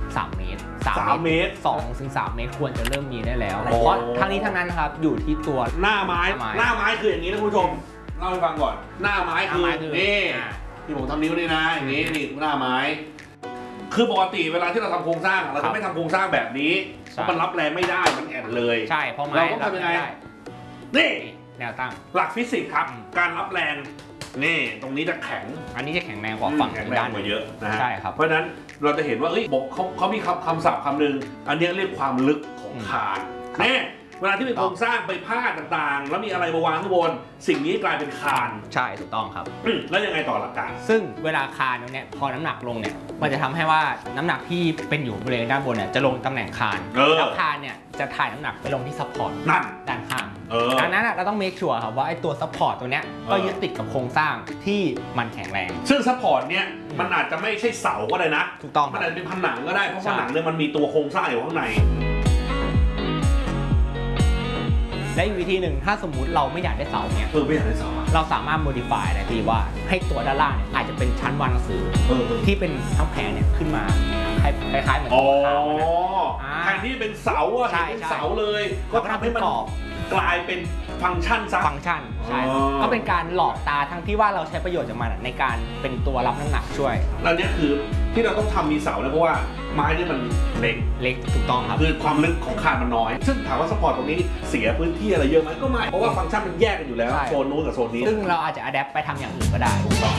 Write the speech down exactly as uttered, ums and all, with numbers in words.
สามเมตรสามเมตรสองถึงสามเมตรควรจะเริ่มมีได้แล้วเพราะทั้งนี้ทั้งนั้นนะครับอยู่ที่ตัวหน้าไม้หน้าไม้คืออย่างนี้นะคุณผู้ชมเล่าให้ฟังก่อนหน้าไม้คือนี่ที่ผมทำนิ้วนี่นะอย่างนี้นี่หน้าไม้คือปกติเวลาที่เราทำโครงสร้างเราจะไม่ทำโครงสร้างแบบนี้เพราะมันรับแรงไม่ได้มันแอนเลยใช่เพราะไม้เราต้องทำยังไงนี่แนวตั้งหลักฟิสิกส์ครับการรับแรงนี่ตรงนี้จะแข็งอันนี้จะแข็งแรงกว่าฝั่งด้านกว่าเยอะนะฮะใช่ครับเพราะฉะนั้นเราจะเห็นว่าเอ้ยบอกเขาเขามีคำคำศัพท์คำหนึ่งอันนี้เรียกความลึกของคานแน่เวลาที่เป็นโครงสร้างไปพาดต่างๆแล้วมีอะไรมาวางข้างบนสิ่งนี้กลายเป็นคานใช่ถูกต้องครับแล้วยังไงต่อหลักการซึ่งเวลาคานเนี่ยพอน้ำหนักลงเนี่ยมันจะทำให้ว่าน้ำหนักที่เป็นอยู่บริเวณด้านบนเนี่ยจะลงตำแหน่งคานแล้วคานเนี่ยจะถ่ายน้ำหนักไปลงที่ซัพพอร์ตนั่นด้านข้างดังนั้นเราต้องเมคชัวร์ครับว่าไอ้ตัวซัพพอร์ตตัวเนี้ยก็ยึดติดกับโครงสร้างที่มันแข็งแรงซึ่งซัพพอร์ตเนี่ยมันอาจจะไม่ใช่เสาก็ได้นะถูกต้องมันอาจจะเป็นผนังก็ได้เพราะผนังเนี่ยมันมีตัวโครงสร้างอยู่ข้างในและอีกวิธีหนึ่งถ้าสมมุติเราไม่อยากได้เสาเนี่ยเออไม่อยากได้เสาเราสามารถ modify ได้ที่ว่าให้ตัวด้านล่างเนี่ยอาจจะเป็นชั้นวางหนังสือที่เป็นทั้งแผงเนี่ยขึ้นมาคล้ายๆเหมือนตัวขาวแทนที่เป็นเสาอะเป็นเสาเลยก็ทำให้มันกลายเป็นฟังก์ชันซะฟังก์ชันใช่ก็เป็นการหลอกตาทั้งที่ว่าเราใช้ประโยชน์จากมันในการเป็นตัวรับน้ำหนักช่วยแล้วนี่คือที่เราต้องทำมีเสาเนี่ยเพราะว่าไม้นี่มันเล็กเล็กถูกต้องครับคือความลึกของคานมันน้อยซึ่งถามว่าสปอร์ตตรงนี้เสียพื้นที่อะไรเยอะไหมก็ไม่เพราะว่าฟังก์ชันมันแยกกันอยู่แล้วโซนนู้นกับโซนนี้ซึ่งเราอาจจะอัดแอปไปทำอย่างอื่นก็ได้